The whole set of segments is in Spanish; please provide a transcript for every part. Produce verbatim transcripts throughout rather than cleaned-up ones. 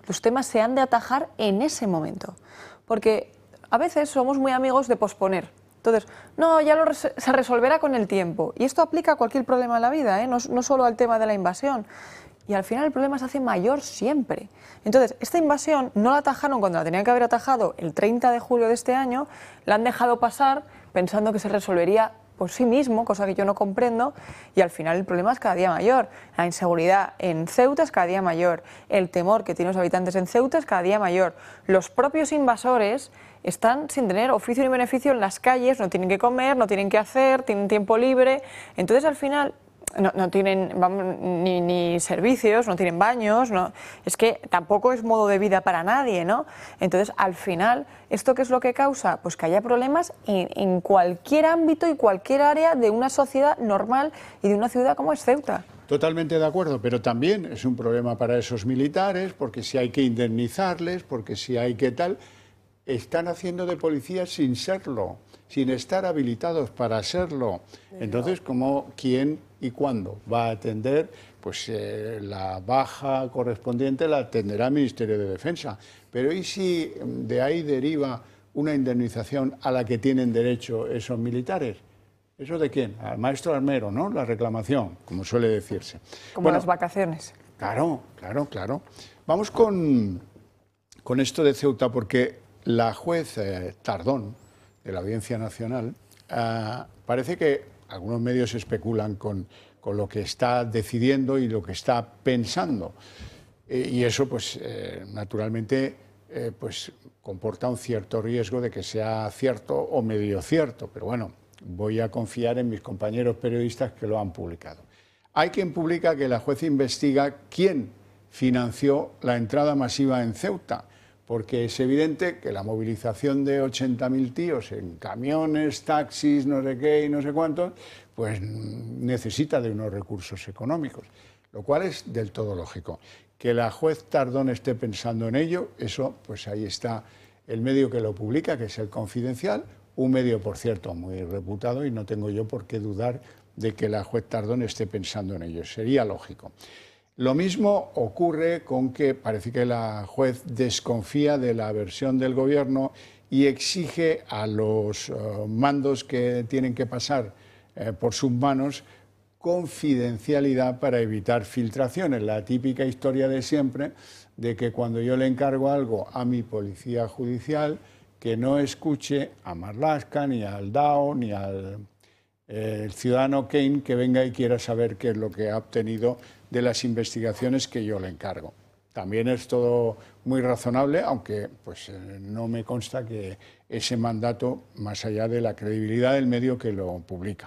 los temas se han de atajar en ese momento. Porque a veces somos muy amigos de posponer. Entonces, no, ya lo res se resolverá con el tiempo. Y esto aplica a cualquier problema de la vida, ¿eh? no, no solo al tema de la invasión. Y al final el problema se hace mayor siempre. Entonces, esta invasión no la atajaron cuando la tenían que haber atajado el treinta de julio de este año, la han dejado pasar pensando que se resolvería por sí mismo, cosa que yo no comprendo, y al final el problema es cada día mayor. La inseguridad en Ceuta es cada día mayor, el temor que tienen los habitantes en Ceuta es cada día mayor. Los propios invasores están sin tener oficio ni beneficio en las calles, no tienen que comer, no tienen que hacer, tienen tiempo libre, entonces al final no, no tienen vamos, ni, ni servicios, no tienen baños, no, es que tampoco es modo de vida para nadie, ¿no? Entonces al final, ¿esto qué es lo que causa? Pues que haya problemas en, en cualquier ámbito y cualquier área de una sociedad normal y de una ciudad como es Ceuta. Totalmente de acuerdo, pero también es un problema para esos militares, porque si hay que indemnizarles, porque si hay que tal, están haciendo de policías sin serlo, sin estar habilitados para serlo. Entonces, ¿cómo, quién y cuándo va a atender? Pues eh, la baja correspondiente la atenderá el Ministerio de Defensa. Pero ¿y si de ahí deriva una indemnización a la que tienen derecho esos militares? ¿Eso de quién? Al maestro armero, ¿no? La reclamación, como suele decirse. Como bueno, las vacaciones. Claro, claro, claro. Vamos con, con esto de Ceuta, porque la juez eh, Tardón, de la Audiencia Nacional, eh, parece que algunos medios especulan con, con lo que está decidiendo y lo que está pensando. Eh, y eso, pues, eh, naturalmente, eh, pues, comporta un cierto riesgo de que sea cierto o medio cierto. Pero bueno, voy a confiar en mis compañeros periodistas que lo han publicado. Hay quien publica que la juez investiga quién financió la entrada masiva en Ceuta, porque es evidente que la movilización de ochenta mil tíos en camiones, taxis, no sé qué y no sé cuántos, pues necesita de unos recursos económicos, lo cual es del todo lógico. Que la juez Tardón esté pensando en ello, eso, pues ahí está el medio que lo publica, que es El Confidencial, un medio, por cierto, muy reputado, y no tengo yo por qué dudar de que la juez Tardón esté pensando en ello, sería lógico. Lo mismo ocurre con que parece que la juez desconfía de la versión del gobierno y exige a los uh, mandos que tienen que pasar eh, por sus manos confidencialidad para evitar filtraciones. La típica historia de siempre de que cuando yo le encargo algo a mi policía judicial, que no escuche a Marlaska, ni al D A O, ni al eh, el ciudadano Kane que venga y quiera saber qué es lo que ha obtenido de las investigaciones que yo le encargo. También es todo muy razonable, aunque pues, eh, no me consta que ese mandato, más allá de la credibilidad del medio que lo publica.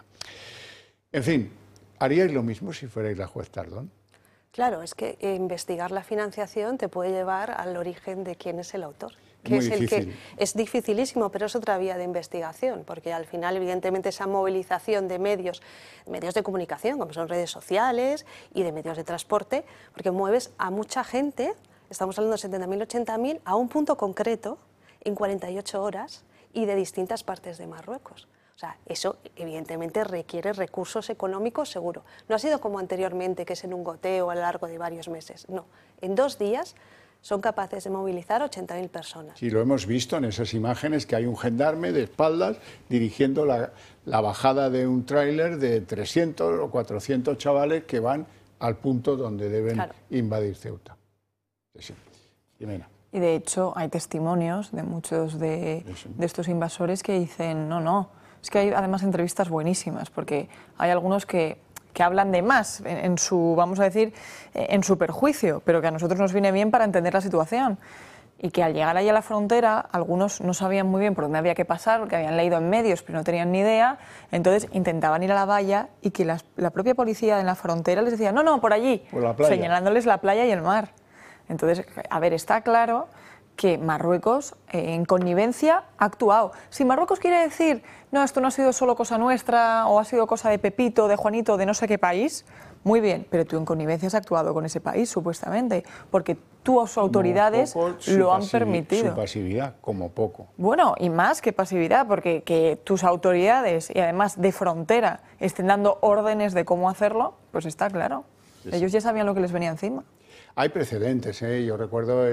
En fin, ¿haríais lo mismo si fuerais la juez Tardón? Claro, es que investigar la financiación te puede llevar al origen de quién es el autor. Que Muy es, el difícil. que es dificilísimo, pero es otra vía de investigación, porque al final, evidentemente, esa movilización de medios, medios de comunicación, como son redes sociales y de medios de transporte, porque mueves a mucha gente, estamos hablando de setenta mil, ochenta mil, a un punto concreto en cuarenta y ocho horas y de distintas partes de Marruecos. O sea, eso evidentemente requiere recursos económicos seguro. No ha sido como anteriormente, que es en un goteo a lo largo de varios meses. No, en dos días son capaces de movilizar ochenta mil personas. Sí, lo hemos visto en esas imágenes, que hay un gendarme de espaldas dirigiendo la, la bajada de un tráiler de trescientos o cuatrocientos chavales que van al punto donde deben claro. invadir Ceuta. Sí, Jimena. Y de hecho hay testimonios de muchos de, de estos invasores que dicen, no, no, es que hay además entrevistas buenísimas, porque hay algunos que... que hablan de más, en, en su, vamos a decir, en su perjuicio, pero que a nosotros nos viene bien para entender la situación. Y que al llegar allá a la frontera, algunos no sabían muy bien por dónde había que pasar, porque habían leído en medios, pero no tenían ni idea, entonces intentaban ir a la valla y que las, la propia policía en la frontera les decía, no, no, por allí, por la playa, señalándoles la playa y el mar. Entonces, a ver, está claro que Marruecos, eh, en connivencia, ha actuado. Si Marruecos quiere decir, no, esto no ha sido solo cosa nuestra, o ha sido cosa de Pepito, de Juanito, de no sé qué país, muy bien, pero tú en connivencia has actuado con ese país, supuestamente, porque tus autoridades poco, lo han permitido. Su pasividad, como poco. Bueno, y más que pasividad, porque que tus autoridades, y además de frontera, estén dando órdenes de cómo hacerlo, pues está claro. Sí, sí. Ellos ya sabían lo que les venía encima. Hay precedentes, ¿eh? Yo recuerdo